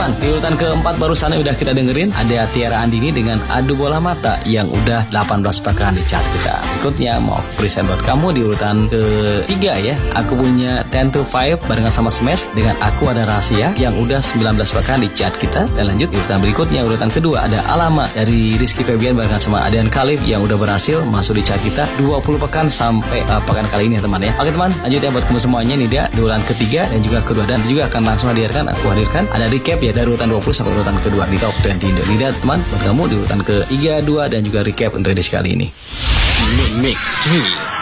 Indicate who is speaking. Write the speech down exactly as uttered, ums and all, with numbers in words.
Speaker 1: teman, di urutan keempat barusan udah kita dengerin ada Tiara Andini dengan Adu Bola Mata yang udah delapan belas pekan di chart kita. Berikutnya mau present buat kamu di urutan ketiga ya. Aku punya ten to five barengan sama Smash dengan Aku Ada Rahasia yang udah sembilan belas pekan di chart kita. Dan lanjut di urutan berikutnya, urutan kedua ada Alama dari Rizky Febian barengan sama Adian Khalif yang udah berhasil masuk di chart kita dua puluh pekan sampai uh, pekan kali ini ya teman ya. Oke teman, lanjut ya buat kamu semuanya nih dia di urutan ketiga dan juga kedua, dan juga akan langsung hadirkan aku hadirkan ada recap ya dari urutan dua puluh sampai urutan kedua di top dua puluh Indo. Ini dia teman buat kamu di urutan ke tiga, dua dan juga recap untuk edisi kali ini.
Speaker 2: Mix, mix.